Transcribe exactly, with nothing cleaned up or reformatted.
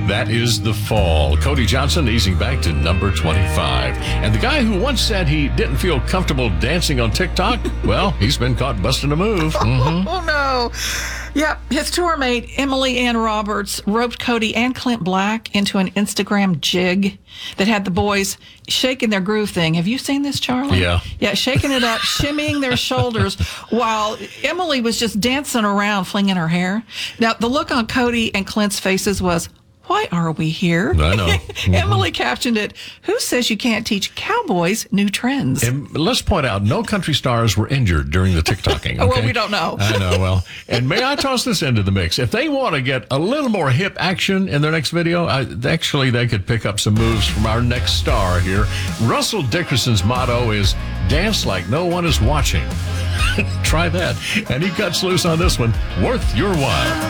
That is The Fall. Cody Johnson easing back to number twenty-five. And the guy who once said he didn't feel comfortable dancing on TikTok, well, he's been caught busting a move. Mm-hmm. Oh, no. Yep, his tour mate, Emily Ann Roberts, roped Cody and Clint Black into an Instagram jig that had the boys shaking their groove thing. Have you seen this, Charlie? Yeah. Yeah, shaking it up, shimmying their shoulders while Emily was just dancing around, flinging her hair. Now, the look on Cody and Clint's faces was, why are we here? I know. Mm-hmm. Emily captioned it, who says you can't teach cowboys new trends? And let's point out, no country stars were injured during the TikToking. Okay? Oh, well, we don't know. I know, well. And may I toss this into the mix? If they want to get a little more hip action in their next video, I, actually, they could pick up some moves from our next star here. Russell Dickerson's motto is, dance like no one is watching. Try that. And he cuts loose on this one, worth your while.